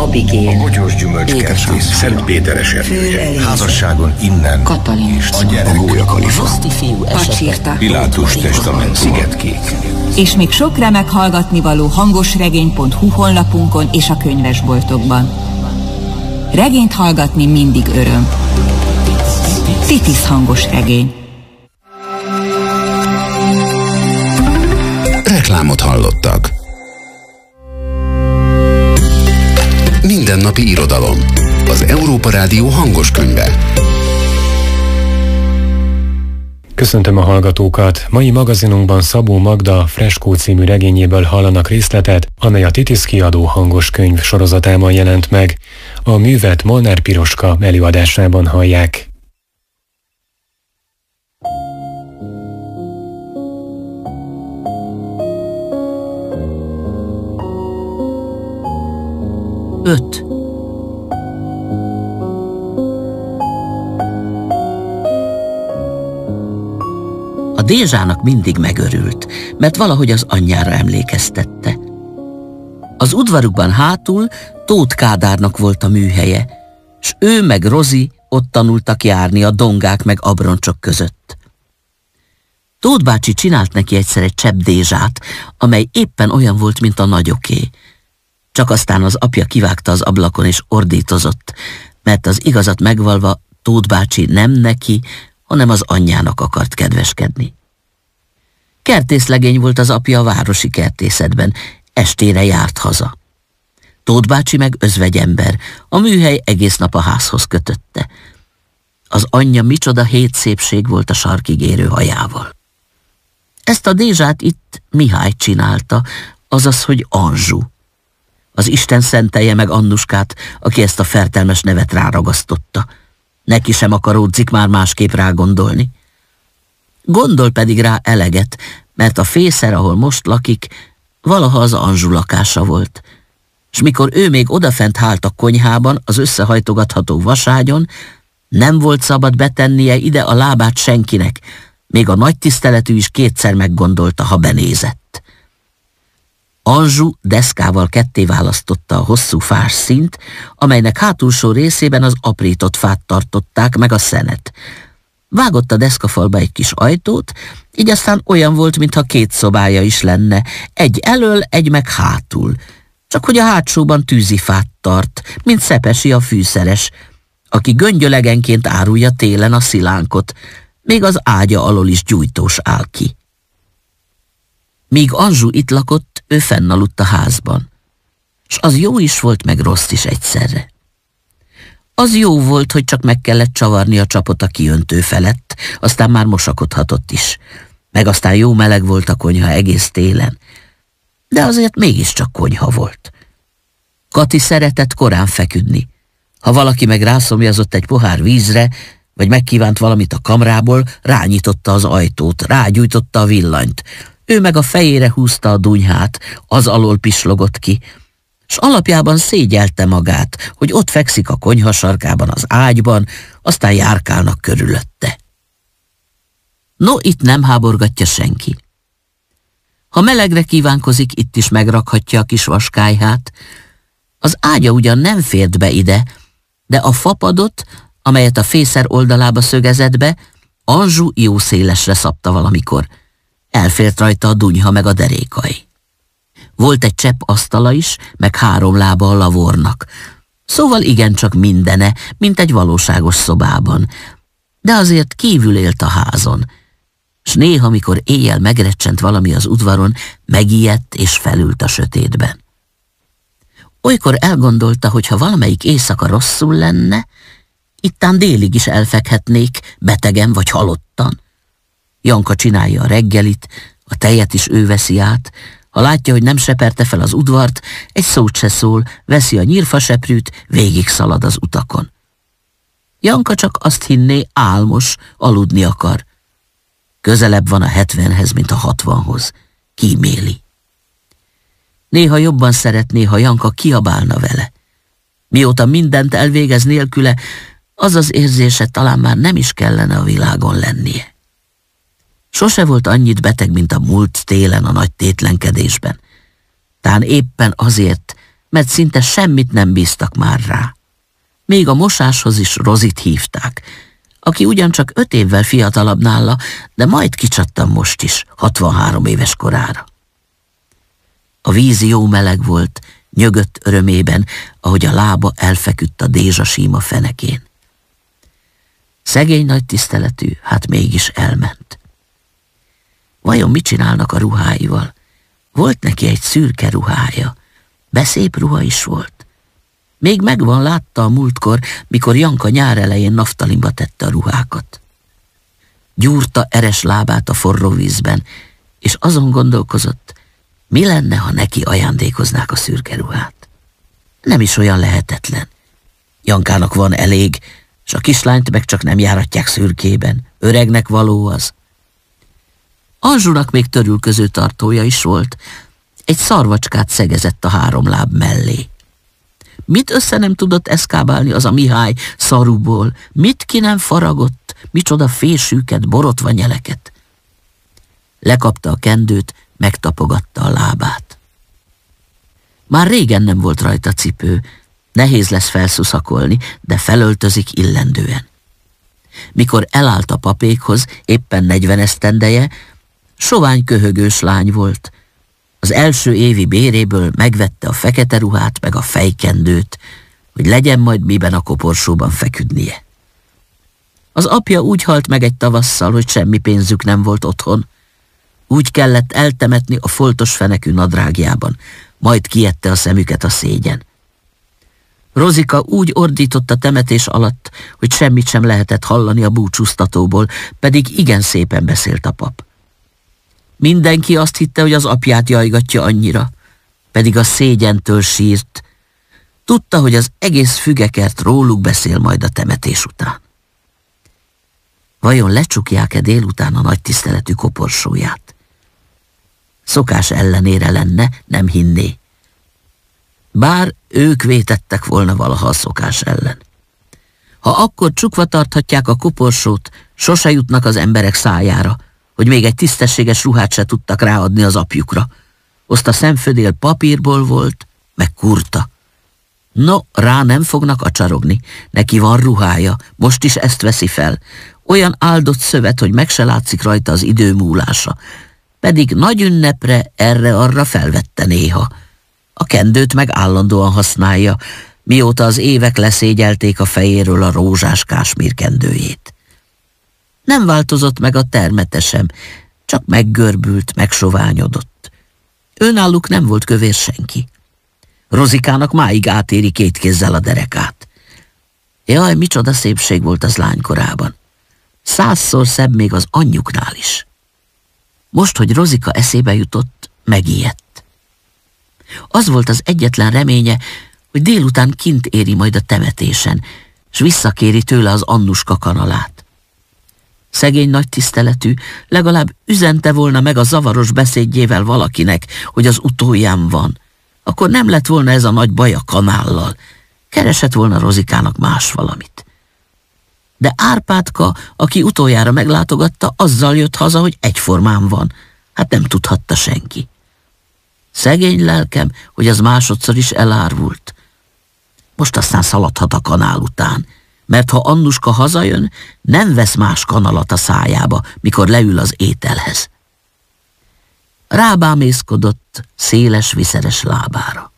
Abigél, a Bogyós gyümölcskertész Szentpéteres erdője. Házasságon innen Katalin, és a gyerek, a Gólya Kalifa, Pacsirta, Pilátus testament Szigetkék. És még sok remek hallgatnivaló hangosregény.hu honlapunkon és a könyvesboltokban. Regényt hallgatni mindig öröm. Titis hangos regény. Reklámot hallottak. Mindennapi irodalom. Az Európa Rádió hangos könyve. Köszöntöm a hallgatókat! Mai magazinunkban Szabó Magda Freskó című regényéből hallanak részletet, amely a Titis kiadó hangos könyv sorozatában jelent meg. A művet Molnár Piroska előadásában hallják. Öt. A Dézsának mindig megörült, mert valahogy az anyjára emlékeztette. Az udvarukban hátul Tóth Kádárnak volt a műhelye, s ő meg Rozi ott tanultak járni a dongák meg abroncsok között. Tóth bácsi csinált neki egyszer egy csepp Dézsát, amely éppen olyan volt, mint a nagyoké. Csak aztán az apja kivágta az ablakon és ordítozott, mert az igazat megvalva Tóth bácsi nem neki, hanem az anyjának akart kedveskedni. Kertészlegény volt az apja a városi kertészetben, estére járt haza. Tóth bácsi meg özvegyember, a műhely egész nap a házhoz kötötte. Az anyja micsoda hétszépség volt a sarkig érő hajával. Ezt a Dézsát itt Mihály csinálta, azaz, hogy Anzsu. Az Isten szentelje meg Annuskát, aki ezt a fertelmes nevet ráragasztotta. Neki sem akaródzik már másképp rágondolni. Gondol pedig rá eleget, mert a fészer, ahol most lakik, valaha az Anzsu lakása volt. S mikor ő még odafent hált a konyhában, az összehajtogatható vaságyon, nem volt szabad betennie ide a lábát senkinek, még a nagy tiszteletű is kétszer meggondolta, ha benézett. Anzsu deszkával ketté választotta a hosszú fás színt, amelynek hátulsó részében az aprított fát tartották meg a szenet. Vágott a deszkafalba egy kis ajtót, így aztán olyan volt, mintha két szobája is lenne, egy elöl, egy meg hátul. Csak hogy a hátsóban tűzifát tart, mint Szepesi a fűszeres, aki göngyölegenként árulja télen a szilánkot, még az ágya alól is gyújtós áll ki. Míg Anzsu itt lakott, ő fennaludt a házban. S az jó is volt, meg rossz is egyszerre. Az jó volt, hogy csak meg kellett csavarni a csapot a kiöntő felett, aztán már mosakodhatott is. Meg aztán jó meleg volt a konyha egész télen. De azért mégiscsak konyha volt. Kati szeretett korán feküdni. Ha valaki meg rászomjazott egy pohár vízre, vagy megkívánt valamit a kamrából, rányitotta az ajtót, rágyújtotta a villanyt. Ő meg a fejére húzta a dunyhát, az alól pislogott ki, s alapjában szégyelte magát, hogy ott fekszik a konyha sarkában az ágyban, aztán járkálnak körülötte. No, itt nem háborgatja senki. Ha melegre kívánkozik, itt is megrakhatja a kis vaskályhát. Az ágya ugyan nem fért be ide, de a fapadot, amelyet a fészer oldalába szögezett be, Anzsu jó szélesre szabta valamikor. Elfért rajta a dunyha meg a derékai. Volt egy csepp asztala is, meg 3 lába a lavornak. Szóval igencsak mindene, mint egy valóságos szobában. De azért kívül élt a házon. S néha, mikor éjjel megrecsent valami az udvaron, megijedt és felült a sötétben. Olykor elgondolta, hogy ha valamelyik éjszaka rosszul lenne, ittán délig is elfekhetnék, betegen vagy halottan. Janka csinálja a reggelit, a tejet is ő veszi át, ha látja, hogy nem seperte fel az udvart, egy szót se szól, veszi a nyírfaseprűt, végig szalad az utakon. Janka csak azt hinné, álmos, aludni akar. Közelebb van a 70-hez, mint a 60-hoz. Kíméli. Néha jobban szeretné, ha Janka kiabálna vele. Mióta mindent elvégez nélküle, az az érzése talán már nem is kellene a világon lennie. Sose volt annyit beteg, mint a múlt télen a nagy tétlenkedésben. Tán éppen azért, mert szinte semmit nem bíztak már rá. Még a mosáshoz is Rozit hívták, aki ugyancsak 5 évvel fiatalabb nála, de majd kicsattam most is, 63 éves korára. A víz jó meleg volt, nyögött örömében, ahogy a lába elfeküdt a dézsasíma fenekén. Szegény nagy tiszteletű, hát mégis elment. Vajon mit csinálnak a ruháival? Volt neki egy szürke ruhája, de szép ruha is volt. Még megvan, látta a múltkor, mikor Janka nyár elején naftalinba tette a ruhákat. Gyúrta eres lábát a forró vízben, és azon gondolkozott, mi lenne, ha neki ajándékoznák a szürke ruhát. Nem is olyan lehetetlen. Jankának van elég, s a kislányt meg csak nem járatják szürkében. Öregnek való az. Anzsunak még törülköző tartója is volt. Egy szarvacskát szegezett a 3 láb mellé. Mit össze nem tudott eszkábálni az a Mihály szarúból? Mit ki nem faragott? Micsoda fésűket, borotva nyeleket? Lekapta a kendőt, megtapogatta a lábát. Már régen nem volt rajta cipő, nehéz lesz felszuszakolni, de felöltözik illendően. Mikor elállt a papékhoz, éppen 40 esztendeje, sovány köhögős lány volt. Az első évi béréből megvette a fekete ruhát meg a fejkendőt, hogy legyen majd miben a koporsóban feküdnie. Az apja úgy halt meg egy tavasszal, hogy semmi pénzük nem volt otthon. Úgy kellett eltemetni a foltos fenekű nadrágjában, majd kiette a szemüket a szégyen. Rozika úgy ordított a temetés alatt, hogy semmit sem lehetett hallani a búcsúztatóból, pedig igen szépen beszélt a pap. Mindenki azt hitte, hogy az apját jajgatja annyira, pedig a szégyentől sírt. Tudta, hogy az egész fügekert róluk beszél majd a temetés után. Vajon lecsukják-e délután a nagy tiszteletű koporsóját? Szokás ellenére lenne, nem hinné. Bár ők vétettek volna valaha a szokás ellen. Ha akkor csukva tarthatják a koporsót, sose jutnak az emberek szájára, hogy még egy tisztességes ruhát se tudtak ráadni az apjukra. Azt a szemfödél papírból volt, meg kurta. No, rá nem fognak acsarogni, neki van ruhája, most is ezt veszi fel. Olyan áldott szövet, hogy meg se látszik rajta az idő múlása. Pedig nagy ünnepre erre-arra felvette néha. A kendőt meg állandóan használja, mióta az évek leszégyelték a fejéről a rózsás kásmír kendőjét. Nem változott meg a termete sem, csak meggörbült, megsoványodott. Őnáluk nem volt kövér senki. Rozikának máig átéri 2 kézzel a derekát. Jaj, micsoda szépség volt az lánykorában. 100-szor szebb még az anyjuknál is. Most, hogy Rozika eszébe jutott, megijedt. Az volt az egyetlen reménye, hogy délután kint éri majd a temetésen, s visszakéri tőle az Annuska kanalát. Szegény nagy tiszteletű, legalább üzente volna meg a zavaros beszédjével valakinek, hogy az utóján van. Akkor nem lett volna ez a nagy baj a kanállal. Keresett volna Rozikának más valamit. De Árpádka, aki utoljára meglátogatta, azzal jött haza, hogy egyformán van. Hát nem tudhatta senki. Szegény lelkem, hogy az másodszor is elárvult. Most aztán szaladhat a kanál után, mert ha Annuska hazajön, nem vesz más kanalat a szájába, mikor leül az ételhez. Rábámészkodott széles, viszeres lábára.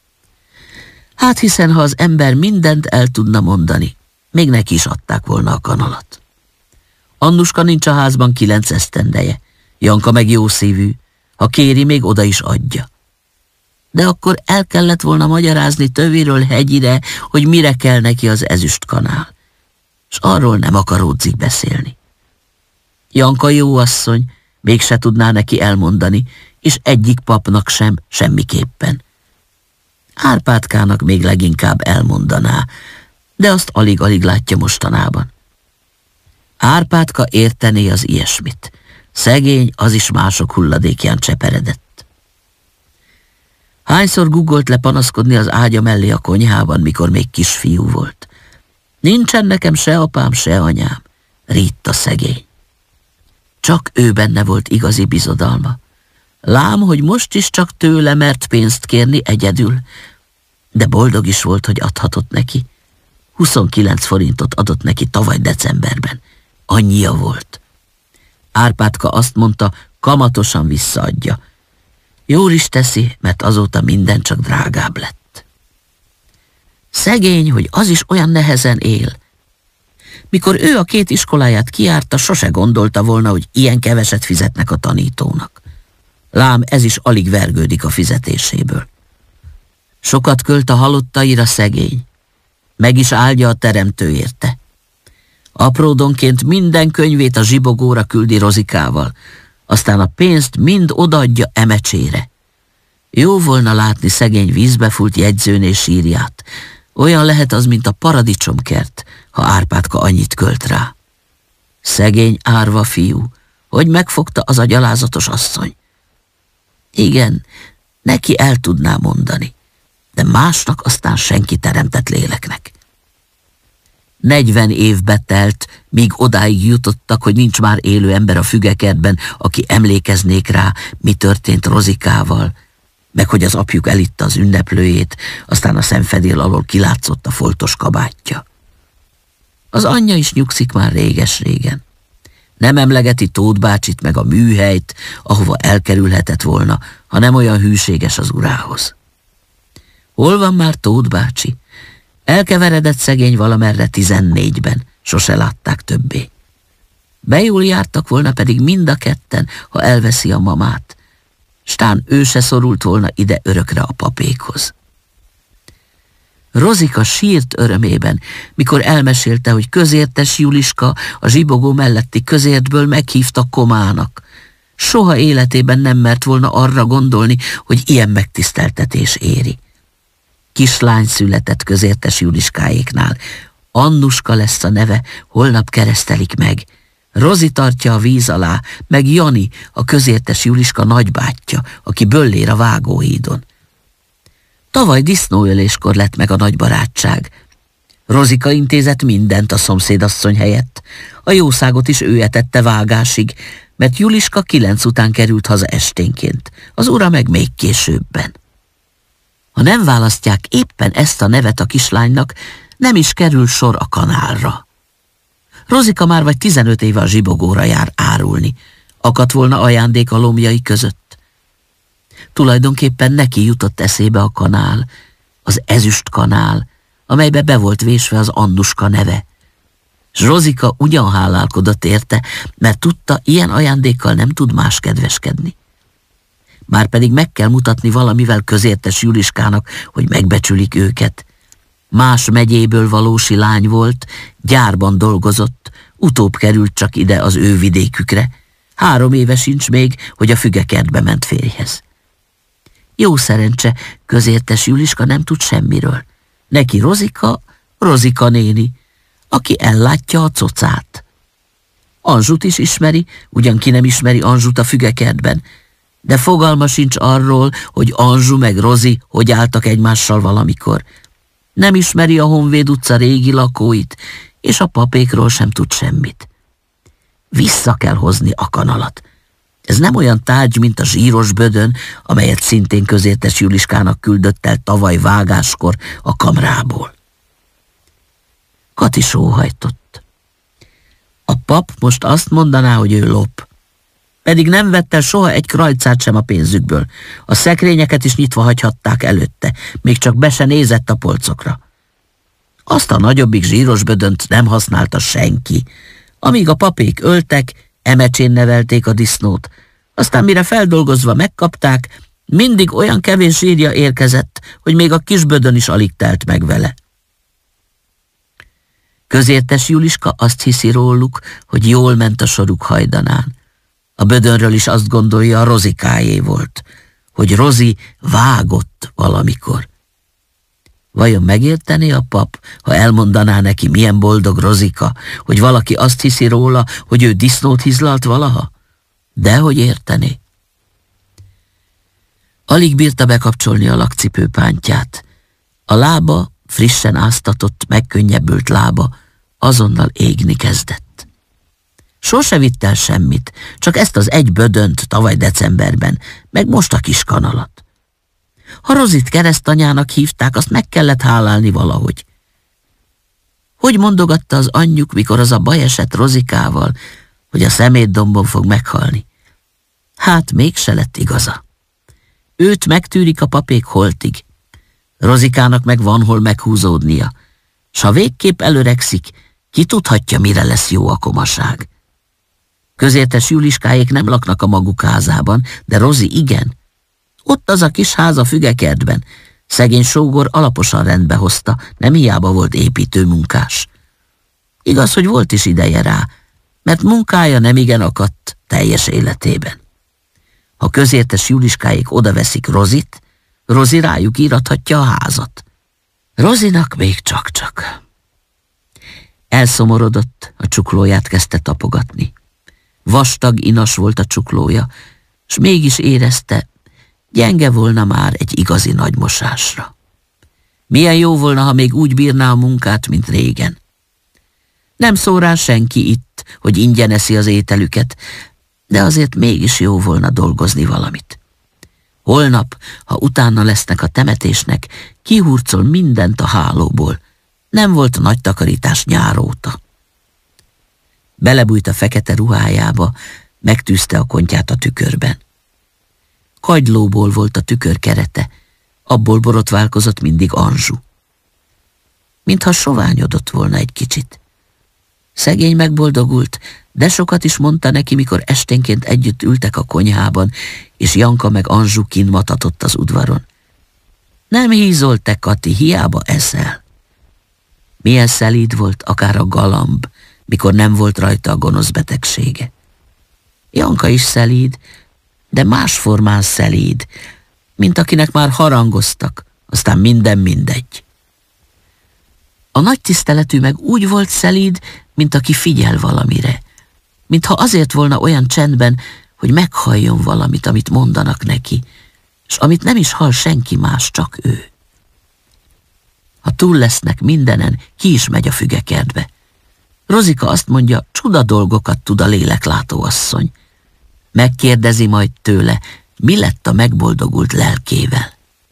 Hát hiszen, ha az ember mindent el tudna mondani, még neki is adták volna a kanalat. Annuska nincs a házban 9 esztendeje, Janka meg jó szívű, ha kéri, még oda is adja. De akkor el kellett volna magyarázni tövéről hegyire, hogy mire kell neki az ezüstkanál. S arról nem akaródzik beszélni. Janka jó asszony, mégse tudná neki elmondani, és egyik papnak sem, semmiképpen. Árpádkának még leginkább elmondaná, de azt alig-alig látja mostanában. Árpádka értené az ilyesmit. Szegény, az is mások hulladékján cseperedett. Hányszor guggolt le panaszkodni az ágya mellé a konyhában, mikor még kisfiú volt. Nincsen nekem se apám, se anyám, ritta szegény. Csak ő benne volt igazi bizodalma. Lám, hogy most is csak tőle mert pénzt kérni egyedül. de boldog is volt, hogy adhatott neki. 29 forintot adott neki tavaly decemberben. Annyia volt. Árpádka azt mondta, kamatosan visszaadja. Jól is teszi, mert azóta minden csak drágább lett. Szegény, hogy az is olyan nehezen él. Mikor ő a 2 iskoláját kijárta, sose gondolta volna, hogy ilyen keveset fizetnek a tanítónak. Lám ez is alig vergődik a fizetéséből. Sokat költ a halottaira szegény. Meg is áldja a teremtő érte. Apródonként minden könyvét a zsibogóra küldi Rozikával, aztán a pénzt mind odaadja emecsére. Jó volna látni szegény vízbefúlt jegyzőné sírját. Olyan lehet az, mint a paradicsomkert, ha Árpádka annyit költ rá. Szegény árva fiú, hogy megfogta az a gyalázatos asszony. Igen, neki el tudná mondani, de másnak aztán senki teremtett léleknek. 40 évbe telt, míg odáig jutottak, hogy nincs már élő ember a fügekertben, aki emlékeznék rá, mi történt Rozikával, meg hogy az apjuk elitta az ünneplőjét, aztán a szemfedél alól kilátszott a foltos kabátja. Az anyja is nyugszik már réges-régen. Nem emlegeti Tóth bácsit meg a műhelyt, ahova elkerülhetett volna, ha nem olyan hűséges az urához. Hol van már Tóth bácsi? Elkeveredett szegény valamerre 14-ben, sose látták többé. Be jól jártak volna pedig mind a ketten, ha elveszi a mamát. Stán ő se szorult volna ide örökre a papékhoz. Rozika sírt örömében, mikor elmesélte, hogy Közértes Juliska a zsibogó melletti közértből meghívta komának. Soha életében nem mert volna arra gondolni, hogy ilyen megtiszteltetés éri. Kislány született Közértes Juliskáéknál. Annuska lesz a neve, holnap keresztelik meg. Rozi tartja a víz alá, meg Jani, a Közértes Juliska nagybátyja, aki böllér a Vágóhídon. Tavaly disznóöléskor lett meg a nagy barátság. Rozika intézett mindent a szomszédasszony helyett. A jószágot is ő etette vágásig, mert Juliska 9 után került haza esténként, az ura meg még későbben. Ha nem választják éppen ezt a nevet a kislánynak, nem is kerül sor a kanálra. Rozika már vagy 15 éve a zsibogóra jár árulni. Akadt volna ajándék a lombjai között. Tulajdonképpen neki jutott eszébe a kanál, az ezüst kanál, amelybe be volt vésve az Annuska neve. S Rozika ugyan hálálkodott érte, mert tudta, ilyen ajándékkal nem tud más kedveskedni. Márpedig meg kell mutatni valamivel Közértes Juliskának, hogy megbecsülik őket. Más megyéből valósi lány volt, gyárban dolgozott, utóbb került csak ide az ő vidékükre. 3 éve sincs még, hogy a fügekertbe ment férjhez. Jó szerencse, Közértes Juliska nem tud semmiről. Neki Rozika néni, aki ellátja a cocát. Anzsut is ismeri, ugyan ki nem ismeri Anzsut a fügekertben, de fogalma sincs arról, hogy Anzsu meg Rozi hogy álltak egymással valamikor. Nem ismeri a Honvéd utca régi lakóit, és a papékról sem tud semmit. Vissza kell hozni a kanalat. Ez nem olyan tárgy, mint a zsíros bödön, amelyet szintén Közértes Juliskának küldött el tavaly vágáskor a kamrából. Kati sóhajtott. A pap most azt mondaná, hogy ő lop. Pedig nem vett el soha egy krajcát sem a pénzükből. A szekrényeket is nyitva hagyhatták előtte, még csak be se nézett a polcokra. Azt a nagyobbik zsíros bödönt nem használta senki. Amíg a papék öltek, emecsén nevelték a disznót. Aztán mire feldolgozva megkapták, mindig olyan kevés zsírja érkezett, hogy még a kis bödön is alig telt meg vele. Közértes Juliska azt hiszi róluk, hogy jól ment a soruk hajdanán. A bödönről is azt gondolja, a Rozikáé volt, hogy Rozi vágott valamikor. Vajon megértené a pap, ha elmondaná neki, milyen boldog Rozika, hogy valaki azt hiszi róla, hogy ő disznót hizlalt valaha? Dehogy értené. Alig bírta bekapcsolni a lakcipőpántját. A lába, frissen áztatott, megkönnyebbült lába azonnal égni kezdett. Sose vitt el semmit, csak ezt az egy bödönt tavaly decemberben, meg most a kis kanalat. Ha Rozit keresztanyának hívták, azt meg kellett hálálni valahogy. Hogy mondogatta az anyjuk, mikor az a baj esett Rozikával, hogy a szemétdombon fog meghalni? Hát mégse lett igaza. Őt megtűrik a papék holtig. Rozikának meg van hol meghúzódnia, s ha végképp előregszik, ki tudhatja, mire lesz jó a komaság. Közértes Juliskáék nem laknak a maguk házában, de Rozi igen. Ott az a kis ház a fügekertben. Szegény sógor alaposan rendbe hozta, nem hiába volt építőmunkás. Igaz, hogy volt is ideje rá, mert munkája nemigen akadt teljes életében. Ha közértes Juliskáék odaveszik Rozit, Rozi rájuk írathatja a házat. Rozinak még csak-csak. Elszomorodott, a csuklóját kezdte tapogatni. Vastag, inas volt a csuklója, s mégis érezte, gyenge volna már egy igazi nagy mosásra. Milyen jó volna, ha még úgy bírná a munkát, mint régen. Nem szól rá senki itt, hogy ingyen eszi az ételüket, de azért mégis jó volna dolgozni valamit. Holnap, ha utána lesznek a temetésnek, kihurcol mindent a hálóból. Nem volt nagy takarítás nyár óta. Belebújt a fekete ruhájába, megtűzte a kontyát a tükörben. Kagylóból volt a tükör kerete, abból borotválkozott mindig Anzsu. Mintha soványodott volna egy kicsit. Szegény megboldogult, de sokat is mondta neki, mikor esténként együtt ültek a konyhában, és Janka meg Anzsu kint matatott az udvaron. Nem hízolt te, Kati, hiába eszel. Milyen szelíd volt akár a galamb, mikor nem volt rajta a gonosz betegsége. Janka is szelíd, de más formán szelíd, mint akinek már harangoztak, aztán minden mindegy. A nagy tiszteletű meg úgy volt szelíd, mint aki figyel valamire, mintha azért volna olyan csendben, hogy meghalljon valamit, amit mondanak neki, s amit nem is hall senki más, csak ő. Ha túl lesznek mindenen, ki is megy a fügekertbe. Rozika azt mondja, csuda dolgokat tud a léleklátó asszony. Megkérdezi majd tőle, mi lett a megboldogult lelkével.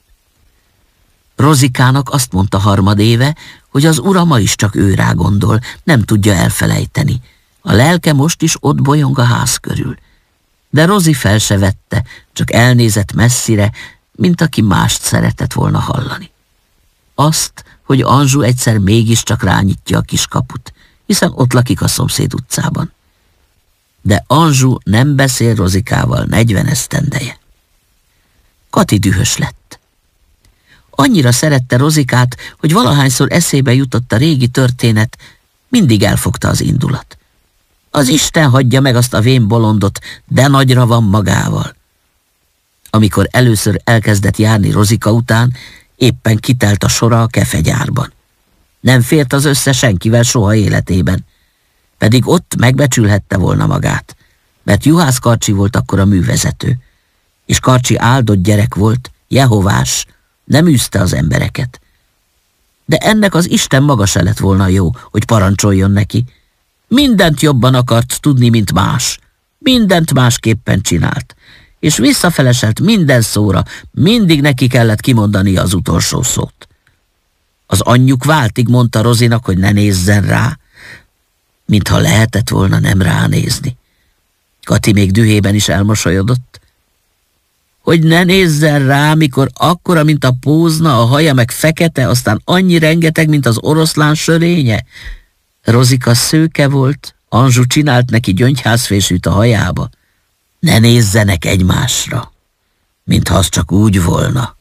Rozikának azt mondta harmadéve, hogy az ura ma is csak ő rá gondol, nem tudja elfelejteni. A lelke most is ott bolyong a ház körül. De Rozi fel se vette, csak elnézett messzire, mint aki mást szeretett volna hallani. Azt, hogy Anzsu egyszer mégiscsak rányitja a kiskaput, hiszen ott lakik a szomszéd utcában. De Anzsu nem beszél Rozikával 40 esztendeje. Kati dühös lett. Annyira szerette Rozikát, hogy valahányszor eszébe jutott a régi történet, mindig elfogta az indulat. Az Isten hagyja meg azt a vén bolondot, de nagyra van magával. Amikor először elkezdett járni Rozika után, éppen kitelt a sora a kefegyárban. Nem fért az össze senkivel soha életében. Pedig ott megbecsülhette volna magát, mert Juhász Karcsi volt akkor a művezető, és Karcsi áldott gyerek volt, jehovás, nem űzte az embereket. De ennek az Isten maga se lett volna jó, hogy parancsoljon neki. Mindent jobban akart tudni, mint más. Mindent másképpen csinált. És visszafeleselt minden szóra, mindig neki kellett kimondani az utolsó szót. Az anyjuk váltig mondta Rozinak, hogy ne nézzen rá, mintha lehetett volna nem ránézni. Kati még dühében is elmosolyodott. Hogy ne nézzen rá, mikor akkora, mint a pózna, a haja meg fekete, aztán annyi rengeteg, mint az oroszlán sörénye. Rozika szőke volt, Anzsu csinált neki gyöngyházfésűt a hajába. Ne nézzenek egymásra, mintha az csak úgy volna.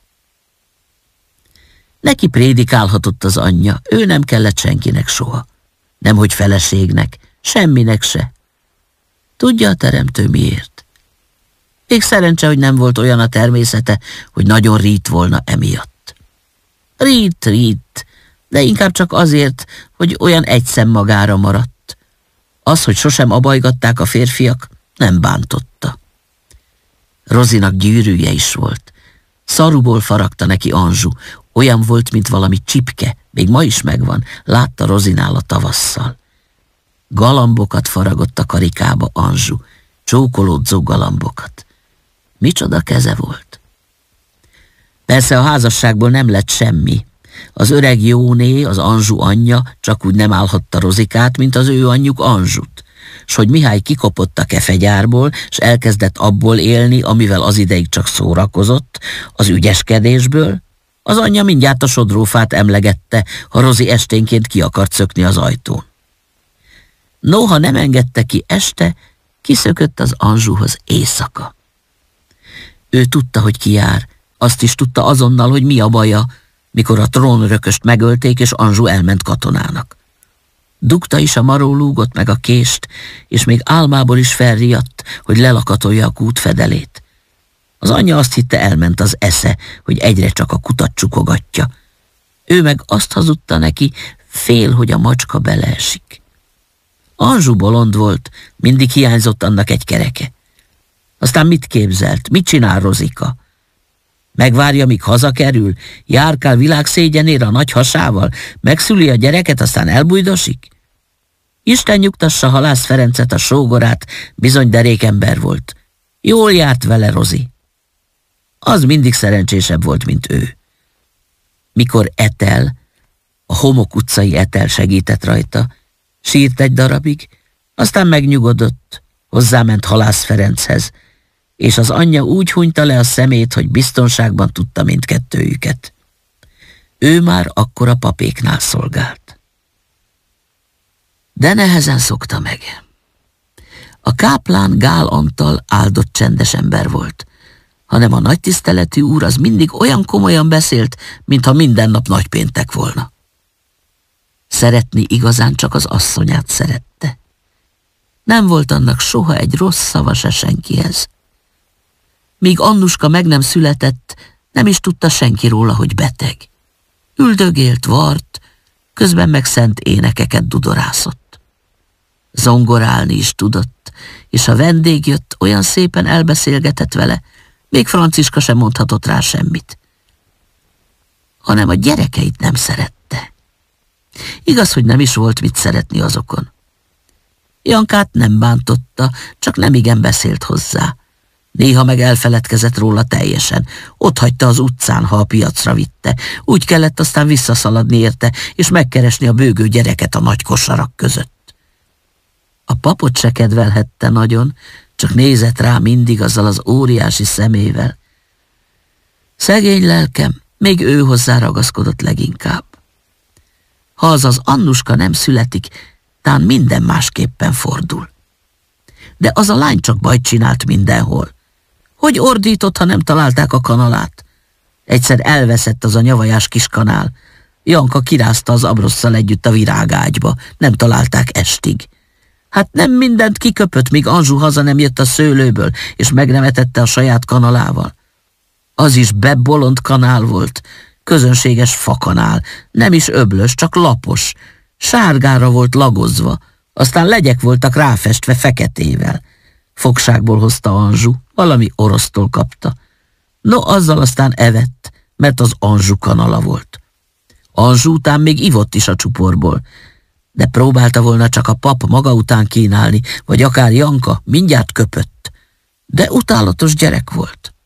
Neki prédikálhatott az anyja, ő nem kellett senkinek soha. Nemhogy feleségnek, semminek se. Tudja a teremtő miért. Még szerencse, hogy nem volt olyan a természete, hogy nagyon rít volna emiatt. Rít, de inkább csak azért, hogy olyan egyszem magára maradt. Az, hogy sosem abajgatták a férfiak, nem bántotta. Rozinak gyűrűje is volt. Szaruból faragta neki Anzsu, olyan volt, mint valami csipke, még ma is megvan, látta Rozinál a tavasszal. Galambokat faragott a karikába Anzsu, csókolódzó galambokat. Micsoda keze volt. Persze a házasságból nem lett semmi. Az öreg Jóné, az Anzsu anyja csak úgy nem állhatta Rozikát, mint az ő anyjuk Anzsut. S hogy Mihály kikopott a kefegyárból, s elkezdett abból élni, amivel az ideig csak szórakozott, az ügyeskedésből, az anyja mindjárt a sodrófát emlegette, ha Rozi esténként ki akart szökni az ajtón. Noha nem engedte ki este, kiszökött az Anzsuhoz éjszaka. Ő tudta, hogy ki jár, azt is tudta azonnal, hogy mi a baja, mikor a trónörököst megölték, és Anzsu elment katonának. Dugta is a marólúgot meg a kést, és még álmából is felriadt, hogy lelakatolja a kút fedelét. Az anyja azt hitte, elment az esze, hogy egyre csak a kutat csukogatja. Ő meg azt hazudta neki, fél, hogy a macska beleesik. Anzsu bolond volt, mindig hiányzott annak egy kereke. Aztán mit képzelt, mit csinál Rozika? Megvárja, míg hazakerül, járkál világszégyenére a nagy hasával, megszüli a gyereket, aztán elbujdosik? Isten nyugtassa Halász Ferencet, a sógorát, bizony derékember volt. Jól járt vele Rozi. Az mindig szerencsésebb volt, mint ő. Mikor Etel, a Homok utcai Etel segített rajta, sírt egy darabig, aztán megnyugodott, hozzáment Halász Ferenchez, és az anyja úgy hunyta le a szemét, hogy biztonságban tudta mindkettőjüket. Ő már akkor a papéknál szolgált. De nehezen szokta meg. A káplán Gál Antal áldott csendes ember volt, hanem a nagy tiszteletű úr az mindig olyan komolyan beszélt, mintha minden nap nagypéntek volna. Szeretni igazán csak az asszonyát szerette. Nem volt annak soha egy rossz szava se senkihez. Míg Annuska meg nem született, nem is tudta senki róla, hogy beteg. Üldögélt, vart, közben meg szent énekeket dudorászott. Zongorálni is tudott, és ha vendég jött, olyan szépen elbeszélgetett vele, még Franciska sem mondhatott rá semmit. Hanem a gyerekeit nem szerette. Igaz, hogy nem is volt mit szeretni azokon. Jankát nem bántotta, csak nemigen beszélt hozzá. Néha meg elfeledkezett róla teljesen. Ott hagyta az utcán, ha a piacra vitte. Úgy kellett aztán visszaszaladni érte, és megkeresni a bőgő gyereket a nagy kosarak között. A papot se kedvelhette nagyon, csak nézett rá mindig azzal az óriási szemével. Szegény lelkem, még ő hozzá ragaszkodott leginkább. Ha az Annuska nem születik, tán minden másképpen fordul. De az a lány csak bajt csinált mindenhol. Hogy ordított, ha nem találták a kanalát? Egyszer elveszett az a nyavajás kis kanál. Janka kirázta az Abrosszal együtt a virágágyba, nem találták estig. Hát nem mindent kiköpött, míg Anzsu haza nem jött a szőlőből, és meg nem etette a saját kanalával. Az is bebolond kanál volt, közönséges fakanál, nem is öblös, csak lapos, sárgára volt lagozva, aztán legyek voltak ráfestve feketével. Fogságból hozta Anzsu, valami orosztól kapta. No, azzal aztán evett, mert az Anzsu kanala volt. Anzsu után még ivott is a csuporból, de próbálta volna csak a pap maga után kínálni, vagy akár Janka, mindjárt köpött. De utálatos gyerek volt.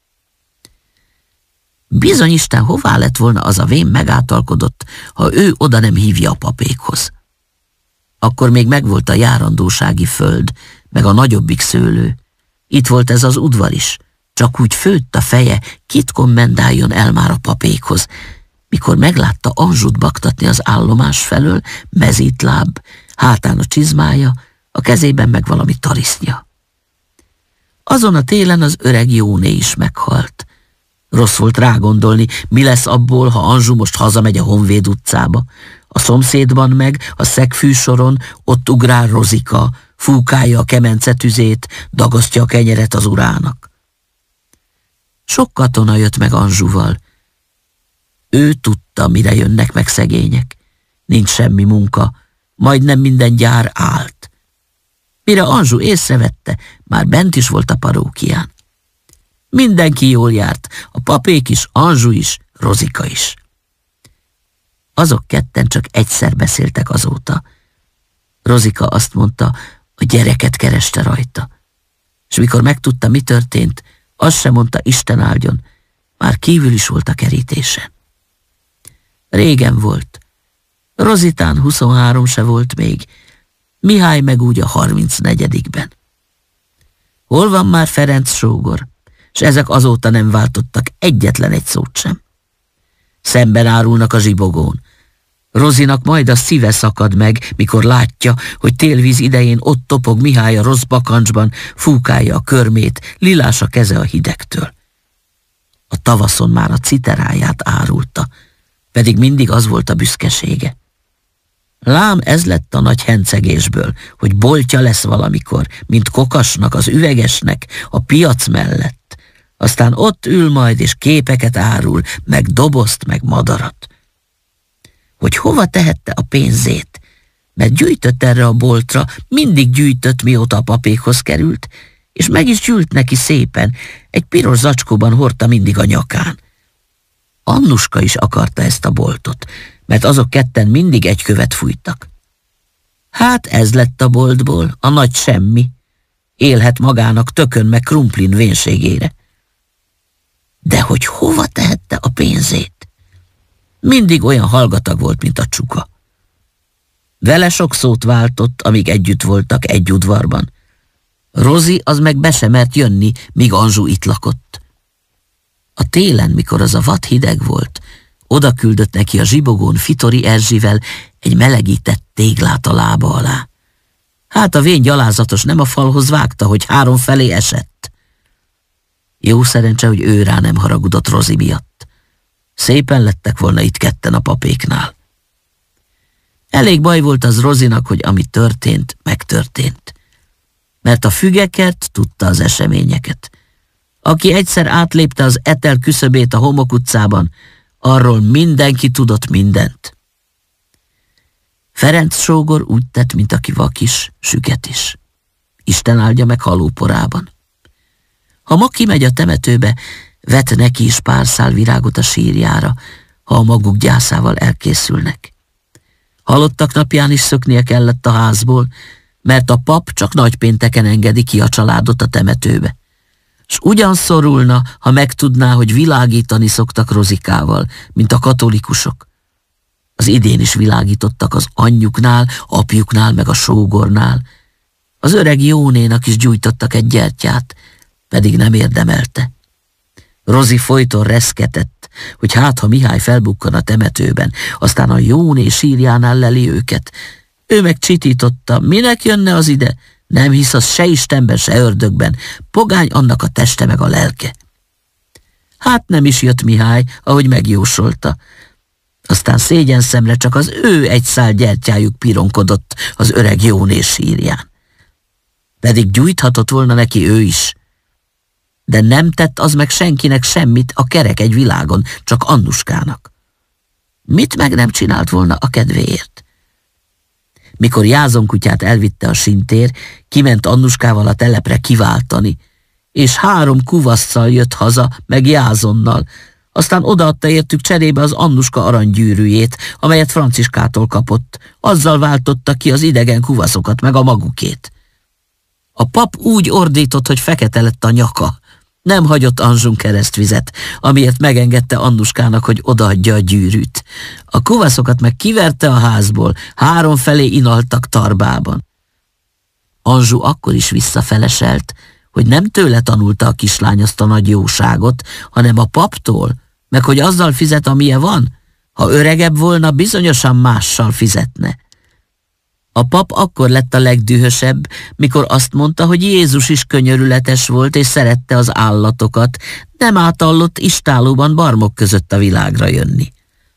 Bizony Isten, hová lett volna az a vén megáltalkodott, ha ő oda nem hívja a papékhoz. Akkor még megvolt a járandósági föld, meg a nagyobbik szőlő. Itt volt ez az udvar is, csak úgy főtt a feje, kit kommendáljon el már a papékhoz, mikor meglátta Anzsut baktatni az állomás felől, mezítláb, hátán a csizmája, a kezében meg valami tarisznya. Azon a télen az öreg Jóné is meghalt. Rossz volt rágondolni, mi lesz abból, ha Anzsu most hazamegy a Honvéd utcába. A szomszédban meg, a szegfűsoron ott ugrál Rozika, fúkálja a kemencetüzét, dagasztja a kenyeret az urának. Sok katona jött meg Anzsuval. Ő tudta, mire jönnek meg szegények. Nincs semmi munka, majdnem minden gyár állt. Mire Anzsu észrevette, már bent is volt a parókián. Mindenki jól járt, a papék is, Anzsu is, Rozika is. Azok ketten csak egyszer beszéltek azóta. Rozika azt mondta, a gyereket kereste rajta. És mikor megtudta, mi történt, azt sem mondta, Isten áldjon, már kívül is volt a kerítésen. Régen volt. Rozitán 23 se volt még, Mihály meg úgy a 34-ben. Hol van már Ferenc sógor? S ezek azóta nem váltottak egyetlen egy szót sem. Szemben árulnak a zsibogón. Rozinak majd a szíve szakad meg, mikor látja, hogy télvíz idején ott topog Mihály a rossz bakancsban, fúkálja a körmét, lilás a keze a hidegtől. A tavaszon már a citeráját árulta, pedig mindig az volt a büszkesége. Lám ez lett a nagy hencegésből, hogy boltja lesz valamikor, mint kokasnak, az üvegesnek, a piac mellett. Aztán ott ül majd, és képeket árul, meg dobozt, meg madarat. Hogy hova tehette a pénzét, mert gyűjtött erre a boltra, mindig gyűjtött, mióta a papékhoz került, és meg is gyűlt neki szépen, egy piros zacskóban hordta mindig a nyakán. Annuska is akarta ezt a boltot, mert azok ketten mindig egy követ fújtak. Hát ez lett a boltból, a nagy semmi. Élhet magának tökön meg krumplin vénségére. De hogy hova tehette a pénzét? Mindig olyan hallgatag volt, mint a csuka. Vele sok szót váltott, amíg együtt voltak egy udvarban. Rozi az meg be sem mert jönni, míg Anzsu itt lakott. A télen, mikor az a vad hideg volt, oda küldött neki a zsibogón Fitori Erzsivel egy melegített téglát a lába alá. Hát a vén gyalázatos nem a falhoz vágta, hogy 3 felé esett. Jó szerencse, hogy ő rá nem haragudott Rozi miatt. Szépen lettek volna itt ketten a papéknál. Elég baj volt az Rozinak, hogy ami történt, megtörtént. Mert a fügekert tudta az eseményeket. Aki egyszer átlépte az Etel küszöbét a Homok utcában, arról mindenki tudott mindent. Ferenc sógor úgy tett, mint aki vakis, süket is. Isten áldja meg halóporában. Ha ma kimegy a temetőbe, vet neki is pár szál virágot a sírjára, ha a maguk gyászával elkészülnek. Halottak napján is szöknie kellett a házból, mert a pap csak nagypénteken engedi ki a családot a temetőbe. S ugyan szorulna, ha megtudná, hogy világítani szoktak Rozikával, mint a katolikusok. Az idén is világítottak az anyjuknál, apjuknál, meg a sógornál. Az öreg Jónénak is gyújtottak egy gyertyát, pedig nem érdemelte. Rozi folyton reszketett, hogy hát, ha Mihály felbukkan a temetőben, aztán a Jóné sírjánál leli őket. Ő meg csitította, minek jönne az ide? Nem hisz az se Istenben, se ördögben, pogány annak a teste meg a lelke. Hát nem is jött Mihály, ahogy megjósolta. Aztán szégyenszemre csak az ő egy szál gyertyájuk pironkodott az öreg Jóné sírján. Pedig gyújthatott volna neki ő is. De nem tett az meg senkinek semmit a kerek egy világon, csak Annuskának. Mit meg nem csinált volna a kedvéért? Mikor Jázonkutyát elvitte a sintér, kiment Annuskával a telepre kiváltani, és 3 kuvasszal jött haza, meg Jázonnal, aztán odaadta értük cserébe az Annuska aranygyűrűjét, amelyet Franciskától kapott, azzal váltotta ki az idegen kuvaszokat, meg a magukét. A pap úgy ordított, hogy fekete lett a nyaka. Nem hagyott Anzsun keresztvizet, amiért megengedte Annuskának, hogy odaadja a gyűrűt. A kuvaszokat meg kiverte a házból, 3 felé inaltak tarbában. Anzsu akkor is visszafeleselt, hogy nem tőle tanulta a kislány azt a nagy jóságot, hanem a paptól, meg hogy azzal fizet, amilyen van. Ha öregebb volna, bizonyosan mással fizetne. A pap akkor lett a legdühösebb, mikor azt mondta, hogy Jézus is könyörületes volt, és szerette az állatokat, nem átallott istálóban barmok között a világra jönni.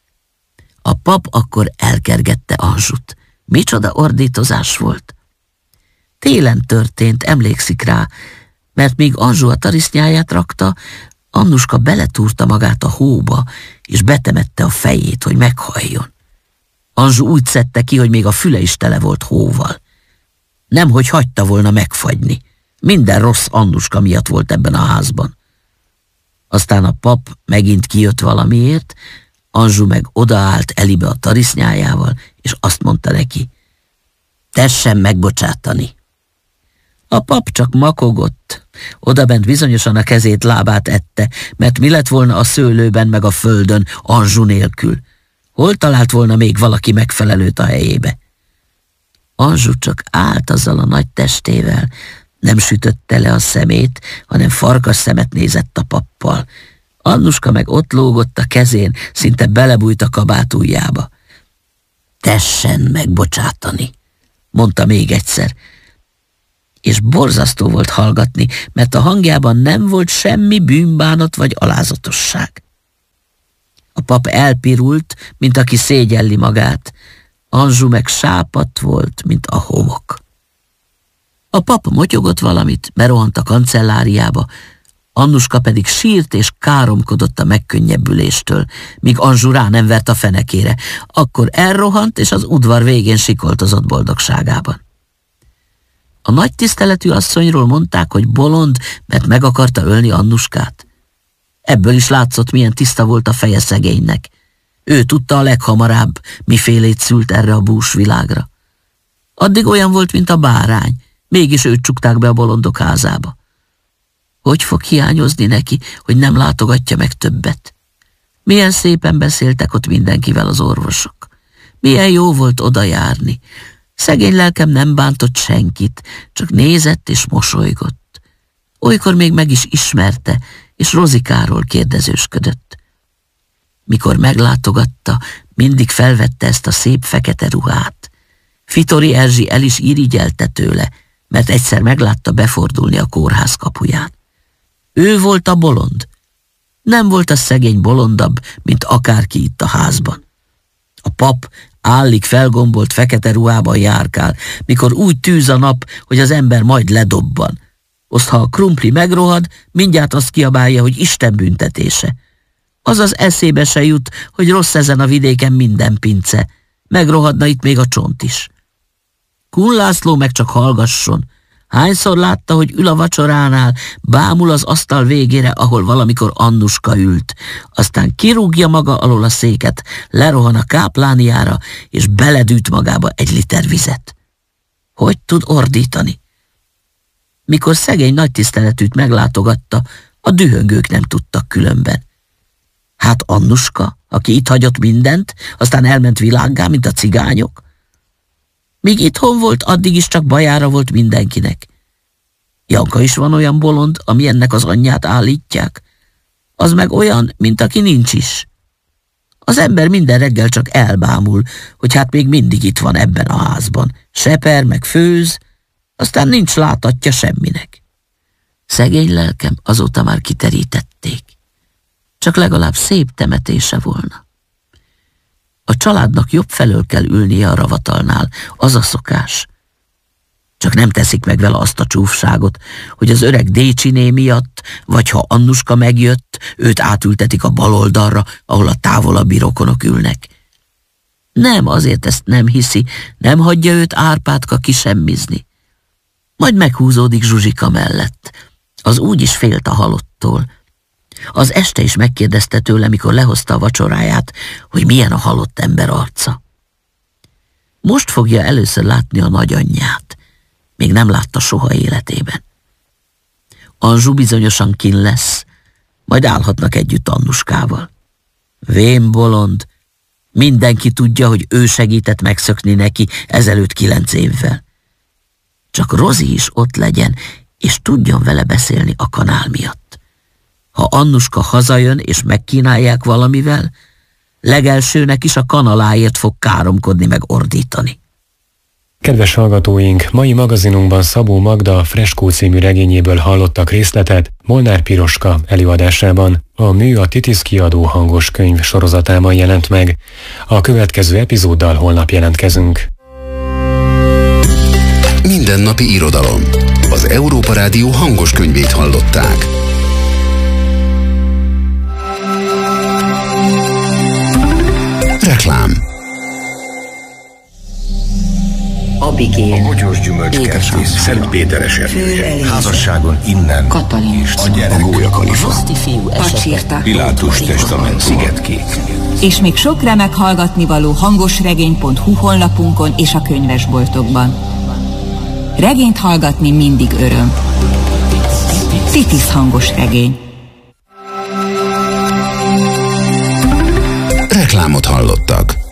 A pap akkor elkergette Anzsut. Micsoda ordítozás volt. Télen történt, emlékszik rá, mert míg Anzsu a tarisznyáját rakta, Annuska beletúrta magát a hóba, és betemette a fejét, hogy meghalljon. Anzsu úgy szedte ki, hogy még a füle is tele volt hóval. Nemhogy hagyta volna megfagyni. Minden rossz Annuska miatt volt ebben a házban. Aztán a pap megint kijött valamiért, Anzsu meg odaállt Elibe a tarisznyájával, és azt mondta neki, tessen megbocsátani. A pap csak makogott. Odabent bizonyosan a kezét, lábát ette, mert mi lett volna a szőlőben meg a földön Anjou nélkül? Hol talált volna még valaki megfelelőt a helyébe? Anjou csak állt azzal a nagy testével, nem sütötte le a szemét, hanem farkas szemet nézett a pappal. Annuska meg ott lógott a kezén, szinte belebújt a kabátujjába. Tessen megbocsátani, mondta még egyszer. És borzasztó volt hallgatni, mert a hangjában nem volt semmi bűnbánat vagy alázatosság. A pap elpirult, mint aki szégyelli magát. Anjou meg sápadt volt, mint a homok. A pap motyogott valamit, berohant a kancelláriába, Annuska pedig sírt és káromkodott a megkönnyebbüléstől, míg Anjou rá nem vert a fenekére. Akkor elrohant, és az udvar végén sikoltozott boldogságában. A nagy tiszteletű asszonyról mondták, hogy bolond, mert meg akarta ölni Annuskát. Ebből is látszott, milyen tiszta volt a feje szegénynek. Ő tudta a leghamarabb, mifélét szült erre a bús világra. Addig olyan volt, mint a bárány, mégis őt csukták be a bolondok házába. Hogy fog hiányozni neki, hogy nem látogatja meg többet? Milyen szépen beszéltek ott mindenkivel az orvosok. Milyen jó volt oda járni. Szegény lelkem nem bántott senkit, csak nézett és mosolygott. Olykor még meg is ismerte, és Rozikáról kérdezősködött. Mikor meglátogatta, mindig felvette ezt a szép fekete ruhát. Fitori Erzsi el is irigyelte tőle, mert egyszer meglátta befordulni a kórház kapuján. Ő volt a bolond. Nem volt a szegény bolondabb, mint akárki itt a házban. A pap állig felgombolt fekete ruhában járkál, mikor úgy tűz a nap, hogy az ember majd ledobban. Azt, ha a krumpli megrohad, mindjárt azt kiabálja, hogy Isten büntetése. Azaz eszébe se jut, hogy rossz ezen a vidéken minden pince. Megrohadna itt még a csont is. Kun László meg csak hallgasson. Hányszor látta, hogy ül a vacsoránál, bámul az asztal végére, ahol valamikor Annuska ült, aztán kirúgja maga alól a széket, lerohan a káplániára, és beledűt magába egy liter vizet. Hogy tud ordítani? Mikor szegény nagy tiszteletűt meglátogatta, a dühöngők nem tudtak különben. Hát Annuska, aki itt hagyott mindent, aztán elment világgá, mint a cigányok. Míg itthon volt, addig is csak bajára volt mindenkinek. Janka is van olyan bolond, ami ennek az anyját állítják. Az meg olyan, mint aki nincs is. Az ember minden reggel csak elbámul, hogy hát még mindig itt van ebben a házban. Seper, meg főz, aztán nincs látatja semminek. Szegény lelkem azóta már kiterítették. Csak legalább szép temetése volna. A családnak jobb felől kell ülnie a ravatalnál, az a szokás. Csak nem teszik meg vele azt a csúfságot, hogy az öreg Décsiné miatt, vagy ha Annuska megjött, őt átültetik a bal oldalra, ahol a távolabbi rokonok ülnek. Nem, azért ezt nem hiszi, nem hagyja őt Árpádka kisemmizni. Majd meghúzódik Zsuzsika mellett. Az úgy is félt a halottól. Az este is megkérdezte tőle, mikor lehozta a vacsoráját, hogy milyen a halott ember arca. Most fogja először látni a nagyanyját. Még nem látta soha életében. Anjou bizonyosan kin lesz, majd állhatnak együtt Annuskával. Vén bolond, mindenki tudja, hogy ő segített megszökni neki ezelőtt 9 évvel. Csak Rozi is ott legyen, és tudjon vele beszélni a kanál miatt. Ha Annuska hazajön és megkínálják valamivel, legelsőnek is a kanaláért fog káromkodni meg ordítani. Kedves hallgatóink, mai magazinunkban Szabó Magda Freskó című regényéből hallottak részletet Molnár Piroska előadásában. A Mű a Titisz kiadó hangos könyv sorozatában jelent meg. A következő epizóddal holnap jelentkezünk. Mindennapi irodalom. Az Európa Rádió hangos könyvét hallották. Reklám. A Bogyós Gyümölcskert, Szent Péteres erdője, házasságon innen, Katalin, a gyerek, A Gólyakalifa. Pilátus testament, Szigetkék. És még sok remek hallgatnivaló hangosregény.hu honlapunkon és a könyvesboltokban. Regényt hallgatni mindig öröm. Titis hangos regény. Reklámot hallottak.